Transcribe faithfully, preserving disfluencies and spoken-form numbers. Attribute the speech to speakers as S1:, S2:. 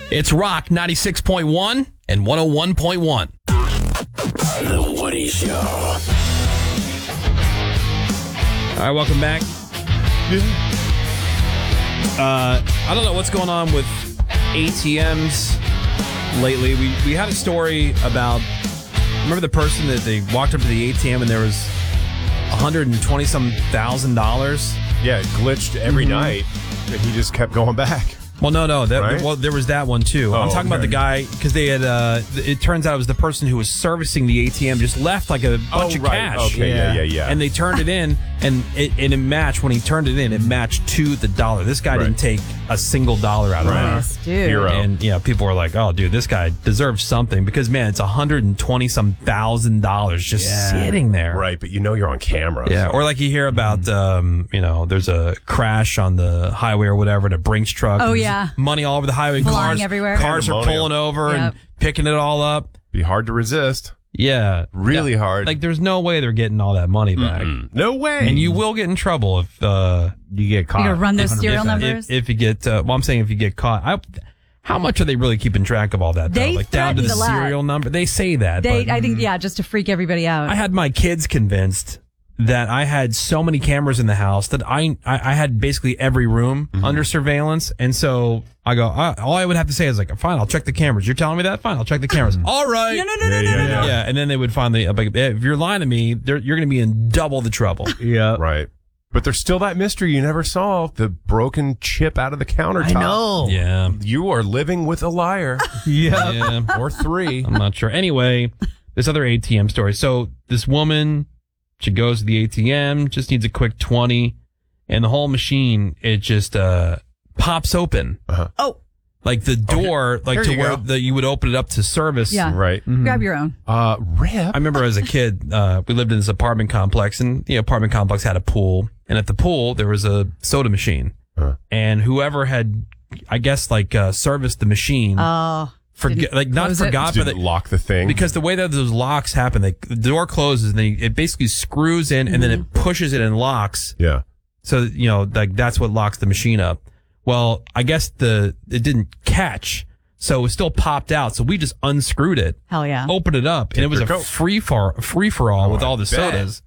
S1: It's Rock ninety-six point one and one oh one point one.
S2: The Woody Show.
S1: All right, welcome back. Uh, I don't know what's going on with A T Ms lately. We we had a story about, remember the person that they walked up to the A T M and there was one hundred twenty some thousand dollars?
S3: Yeah, it glitched every mm-hmm. night, and he just kept going back.
S1: Well, no, no. That,
S3: right?
S1: Well, there was that one, too.
S3: Oh,
S1: I'm talking
S3: okay.
S1: about the guy, because they had, uh, it turns out it was the person who was servicing the A T M just left like a bunch
S3: oh,
S1: of
S3: right.
S1: cash.
S3: Okay, yeah, yeah, yeah.
S1: And they turned it in, and it, and it matched, when he turned it in, it matched to the dollar. This guy
S3: right.
S1: didn't take a single dollar out of
S3: right.
S1: it.
S4: Yes, dude.
S3: Hero.
S1: And, yeah, people were like, oh, dude, this guy deserves something, because, man, it's one hundred twenty some thousand dollars just
S4: yeah.
S1: sitting there.
S3: Right, but you know you're on camera.
S1: Yeah,
S3: so.
S1: or like you hear about, mm-hmm. um, you know, there's a crash on the highway or whatever, and a Brinks truck.
S4: Oh,
S1: and
S4: yeah.
S1: Money all over the highway.
S4: Flying
S1: cars,
S4: everywhere.
S1: Cars are
S3: Pandemonium.
S1: pulling over
S4: Yep.
S1: and picking it all up.
S3: Be hard to resist.
S1: Yeah.
S3: Really
S1: Yeah.
S3: hard.
S1: Like, there's no way they're getting all that money back.
S3: Mm-mm. No way.
S1: And you will get in trouble if uh, you get caught.
S4: You gonna run those
S1: If-
S4: serial
S1: if,
S4: numbers?
S1: If, if you get, uh, well, I'm saying if you get caught. I, how much are they really keeping track of all that, though?
S4: They
S1: Like, down to the
S4: threatened a lot.
S1: serial number? They say that.
S4: They,
S1: but,
S4: I think, yeah, just to freak everybody out.
S1: I had my kids convinced that I had so many cameras in the house that I I, I had basically every room mm-hmm. under surveillance. And so I go, I, all I would have to say is like, fine, I'll check the cameras. You're telling me that? Fine, I'll check the cameras. All right.
S4: No, no, no, no,
S3: Yeah,
S4: no,
S3: yeah,
S4: no,
S3: yeah.
S4: no.
S1: Yeah, and then they would finally, like, if you're lying to me, they're, you're going to be in double the trouble.
S5: Yeah.
S3: Right. But there's still that mystery you never solved. The broken chip out of the countertop.
S5: I know.
S1: Yeah.
S3: You are living with a liar.
S5: Yeah.
S1: Yeah.
S3: Or three.
S1: I'm not sure. Anyway, this other A T M story. So this woman, she goes to the A T M, just needs a quick twenty, and the whole machine, it just uh, pops open.
S3: Uh-huh.
S4: Oh,
S1: Like the door, like
S3: There
S1: to
S3: you
S1: where
S3: go.
S1: the, you would open it up to service.
S4: Yeah.
S3: Right.
S4: grab your own.
S3: Uh, Rip.
S1: I remember as a kid, uh, we lived in this apartment complex, and the apartment complex had a pool, and at the pool there was a soda machine,
S3: Huh.
S1: and whoever had, I guess, like uh, serviced the machine,
S4: Oh.
S1: forget, like not
S4: close it?
S1: forgot, but
S3: Didn't
S1: they,
S3: lock the thing.
S1: because the way that those locks happen, they, the door closes and they, it basically screws in, and then it pushes it and locks.
S3: Yeah.
S1: So you know, like that's what locks the machine up. Well, I guess the it didn't catch, so it was still popped out. So we just unscrewed it,
S4: Hell yeah.
S1: opened it up, and it was
S3: your
S1: a
S3: coat.
S1: free for free for all with
S3: I
S1: all the
S3: bet.
S1: sodas.